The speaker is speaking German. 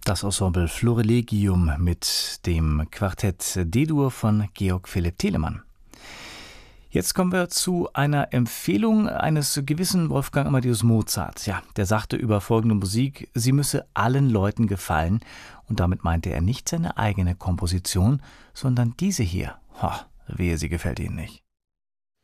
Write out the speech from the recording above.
das Ensemble Florilegium mit dem Quartett D-Dur von Georg Philipp Telemann. Jetzt kommen wir zu einer Empfehlung eines gewissen Wolfgang Amadeus Mozart. Ja, der sagte über folgende Musik, sie müsse allen Leuten gefallen. Und damit meinte er nicht seine eigene Komposition, sondern diese hier. Wehe, sie gefällt Ihnen nicht.